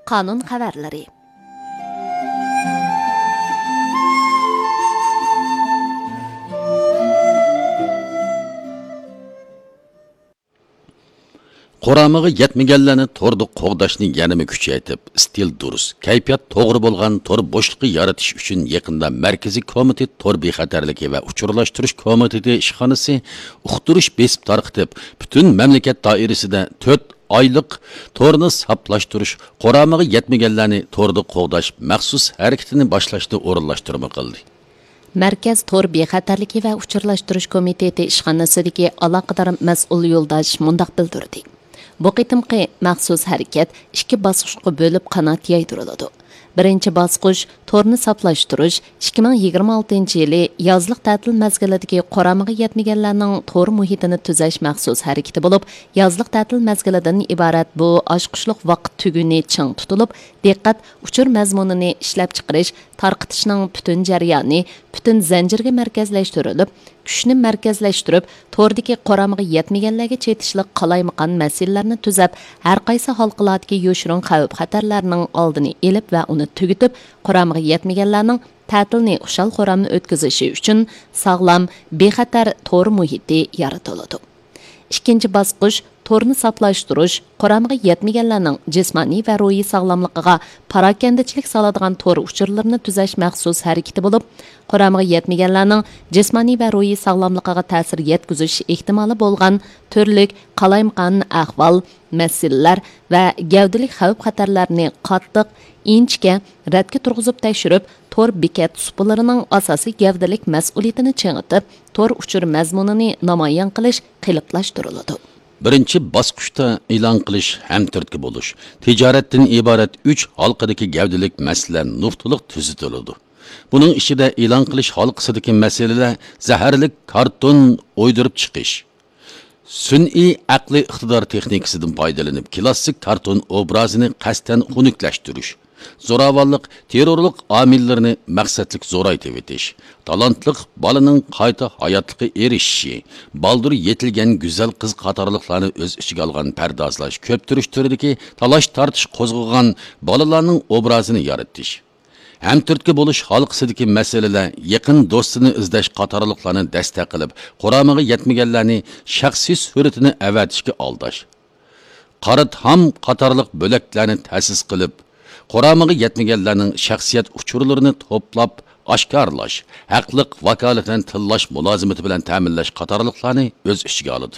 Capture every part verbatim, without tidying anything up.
Qonun xabarlari. Qoramığı yetmegenlerini tordu qoğdaşını yanımı küçeytip, stil durus, kayfiyat toğru bolgan tor boşluğu yaratış üçün yakında Merkezi Komitet Tor Bexatarligi ve Uçurlaştırış Komiteti işxanası uqturuş besip tarqıtıp, bütün memleket dairesinde dört aylık torunu saplaştırış, qoramığı yetmegenlerini tordu qoğdaş məxsus hareketini başlaştı orunlaştırma qıldı. Merkez Tor Bexatarligi ve Uçurlaştırış Komiteti işxanasidagi aloqador mas'ul yo'ldosh mundaq bildirdi. Bu qitimqi maxsus harakat ikki bosqichga bo'lib qanot yaydiriladi. Birinchi bosqich torni saplashtirish ikki ming yigirma oltinchi yili yozliq ta'til mazgilidagi qoramiga yetmaganlarning tor muhitini tuzash maxsus harakati bo'lib, yozliq ta'til mazgilidan iborat bu oshqushliq vaqt tuguni ching tutilib, diqqat uchur mazmunini ishlab chiqarish, tarqitishning butun jarayoni butun zanjirga markazlashtirilib, kuchni markazlashtirib, tordagi qoramiga yetmaganlarga chetishliq qalaymaqan masalalarni tuzab, har qaysi xalqlardagi yo'shirin xavf xatarlarning oldini elib va uni tugitib, qoramiga yetmaganlarning ta'tilni xushal qoramni o'tkazishi uchun sog'lom, bexatar tor muhiti yaratiladi. Ikkinchi bosqich torni saplashtirish, qoramiga yetmaganlarning jismoniy va ruhiy sog'lomligiga parakandachilik soladigan tor uchurlarini tuzash maxsus harakati bo'lib, qoramiga yetmaganlarning jismoniy va ruhiy sog'lomligiga ta'sir yetkazish ehtimoli bo'lgan turli qalaymaqon ahvol, masalalar va gavdalik xavf-xatarlarni qattiq, inchga radga turg'izib tekshirib, tor bekat supularining asosiy gavdalik mas'uliyatini ching'itib, tor uchur mazmunini namoyon qilish qiliqlashtiriladi. Birinchi bosqichda e'lon qilish ham turtki bo'lish, tijoratdan iborat uch halqadagi gavdalik masala nuqtaliq tuzitiladi. Buning ichida e'lon qilish halqasidagi masalalar zaharlik karton o'ydirib chiqish, sun'iy aqli iqtidor texnikasidan foydalanib klassik karton obrazini qasddan xunuklashtirish, zo'ravonlik, terrorlik omillerini maqsadlik zo'raytib etish, talantliq bolaning qayta hayotlikka erishishi, baldur yetilgan go'zal qiz qatorliqlarni o'z ichiga olgan pardozlash, ko'ptirish turidagi talash tortish qo'zg'agan bolalarning obrazini yaratish. Ham turtki bo'lish xalqsidagi masalalar yaqin do'stini izlash qatorliqlarni dastak qilib, qoramiga yetmaganlarni shaxsiy suratini avatishga aldash. Qarat-ham qatorliq bo'laklarni ta'sis qilib, qoramiga yetmaganlarning shaxsiyat uchurlarini to'plab oshkorlash, haqliq vakolatdan tillash mulozimati bilan ta'minlash qatorliqlarni o'z ichiga oladi.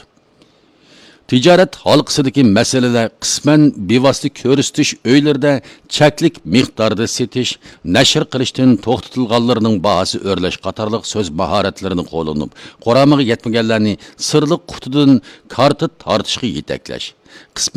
Tijorat halqasidagi masalalar qisman bevosita ko'rsatish uylarida cheklik miqdorda setish, nashr qilishdan to'xtatilganlarning bahosi o'rlash qatorliq so'z mahoratlarini qo'llanib, qoramiga yetmaganlarni sirli qutidan karta tortishga yetaklash.